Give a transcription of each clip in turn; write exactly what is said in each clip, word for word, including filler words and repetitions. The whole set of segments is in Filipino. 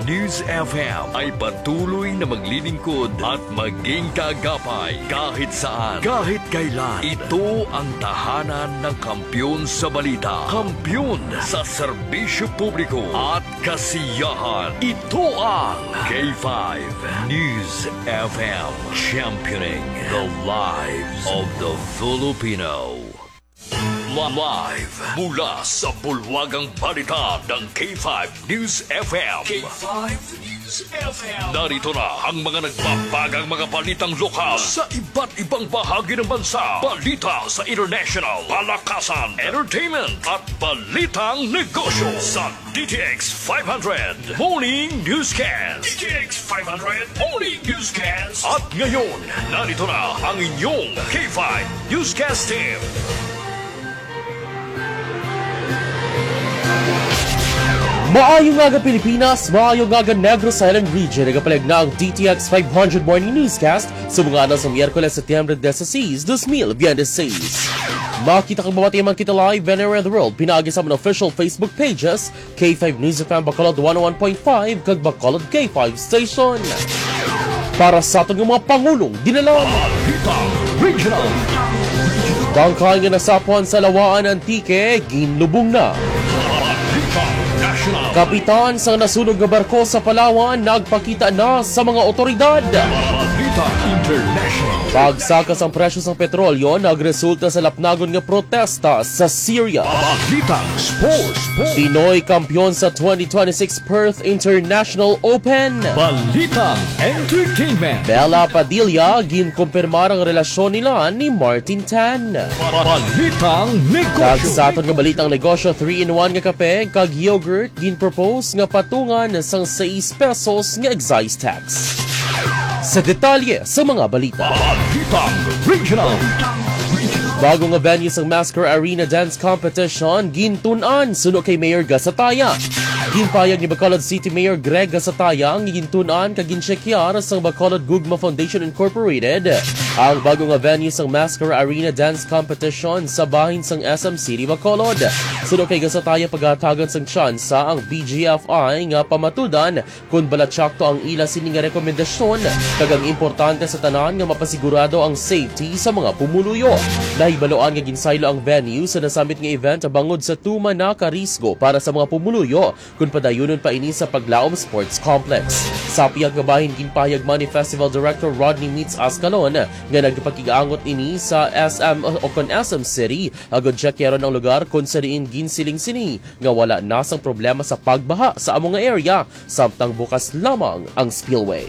News F M ay patuloy na maglilingkod at maging kaagapay kahit saan, kahit kailan. Ito ang tahanan ng kampyon sa balita, kampyon sa serbisyo publiko at kasiyahan. Ito ang K five News F M, championing the lives of the Filipino. Live mula sa bulwagang balita ng K five News F M. K five News F M. Narito na ang mga nagbabagang mga balitang lokal sa iba't ibang bahagi ng bansa. Balita sa international, palakasan, entertainment at balitang negosyo sa D T X five hundred Morning Newscast. D T X five hundred Morning Newscast. At ngayon, narito na ang inyong K five Newscast team. Maayong aga Pilipinas, maayong aga Negros Island Region. Nagapalag na ang D T X five hundred Morning Newscast sa mga anas sa Miyerkules, Setyembre desiseis, dos mil veintiséis. Makita kang mamatiyaman kita live anywhere in the world. Pinaagi sa mga official Facebook pages, K five News F M Bacolod one oh one point five, kag Bacolod K five Station. Para sa atong mga pangulong dinalang Regional bangkay nga nasapuan sa Lawaan Antique, ginlubong na. Kapitan sa nasunog na barko sa Palawan nagpakita na sa mga otoridad. Pagsakas ang presyo sa petrolyo nagresulta sa lapnagon nga protesta sa Syria. Pinoy kampiyon sa twenty twenty-six Perth International Open. Balitang Entertainment. Bella Padilla ginkumpirmar ang relasyon nila ni Martin Tan. Balitang Negosyo. Kagsaton nga balitang negosyo, three in one nga kape kag yogurt ginpropose nga patungan sang six pesos nga excise tax. Sa detalye sa mga balita. Balitang Regional. Bago nga venue sa Mascor Arena Dance Competition, gintunan suno kay Mayor Gasataya. Ginpayag ni Bacolod City Mayor Greg Gasataya ang gintunan kag ginchekyar sa Bacolod Gugma Foundation Incorporated ang bago nga venue sa Mascor Arena Dance Competition sa bahin sang S M City Bacolod. Suno kay Gasataya pagatagan sang tsansa ang B G F I nga pamatudan kung balatsakto ang ila sini nga rekomendasyon kag ang importante sa tanan nga mapasigurado ang safety sa mga pumuluyo. Nahibaloan nga ginsaylo ang venue sa nasamit nga event bangod sa tuma na karisgo para sa mga pumuluyo kung padayunon pa ini sa Paglaom Sports Complex. Sa piyag nga bahin ginpahayag man ni Festival Director Rodney Meets Ascalon nga nagpakigaangot ini sa S M o kon S M City agad checkyaron ang lugar kung sa diin ginsiling sini nga wala nasang problema sa pagbaha sa among nga area samtang bukas lamang ang spillway.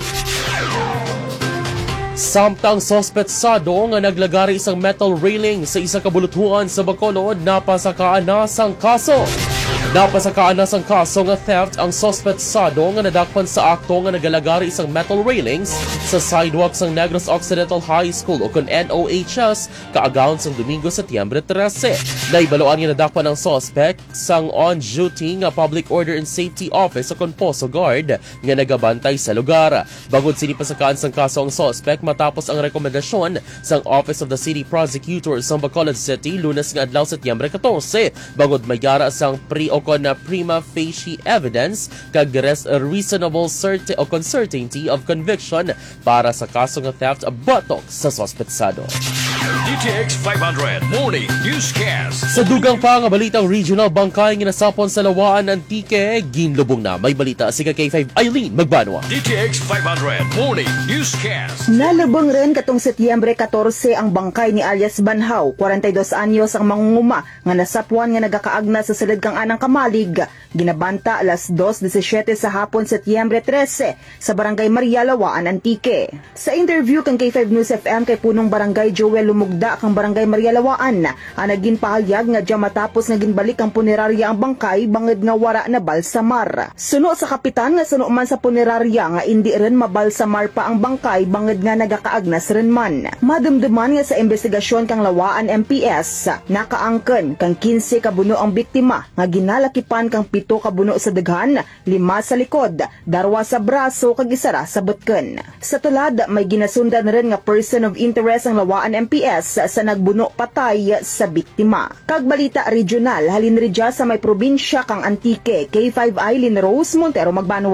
Samtang sospetsado nga naglagari isang metal railing sa isa ka buluthuan sa Bacolod napasakaan na sang kaso. Napasakaan na sang kaso nga theft ang sospetsado nga nadakpan sa akto nga nagalagari isang metal railings sa sidewalk sang Negros Occidental High School o kon N O H S kaagawon sang Domingo, Setyembre trese. Naibaloan nga nadakpan ang suspect sang on-duty nga Public Order and Safety Office o kon Poso Guard nga nagabantay sa lugar. Bagod sinipasakaan sang kaso ang suspect matapos ang rekomendasyon sang Office of the City Prosecutor sa Bacolod City Lunes nga adlaw Setyembre katorse bagod mayara sang pre o kon na prima facie evidence kag rest reasonable certi o kon certainty of conviction para sa kaso nga theft batok sa sospetsado. D T X five hundred Morning Newscast. Sa dugang pa nga balitang regional bangkay nga nasapon sa Lawaan Antique, ginlubong na. May balita si K five Eileen Magbanwa. D T X five hundred Morning Newscast. Nalubong rin katong Setyembre katorse ang bangkay ni alias Banhaw, forty-two anyos ang mangunguma nga nasapuan nga nagakaagna sa silid kang anang kamalig. Ginabanta alas dos diecisiete sa hapon Setyembre trese sa Barangay Maria Lawaan Antique. Sa interview kang K five News F M kay punong Barangay Joel Lumugda kang Barangay Maria Lawaan, ang naging pahayag nga dya matapos nga ginbalik ang punerarya ang bangkay banged nga wara na balsamar. Suno sa kapitan nga suno man sa punerarya nga hindi rin mabalsamar pa ang bangkay banged nga nagakaagnas rin man. Madumduman nga sa investigasyon kang Lawaan M P S, nakaangken kang quince kabuno ang biktima nga ginalakipan kang pito kabuno sa daghan, lima sa likod, darwa sa braso kag isara sa butken. Sa tulad may ginasundan rin nga person of interest ang Lawaan M P S sa nagbuno patay sa biktima. Kag balita regional halin ri sa may probinsya kang Antique, K five Eileen Rose Montero Magbanwa.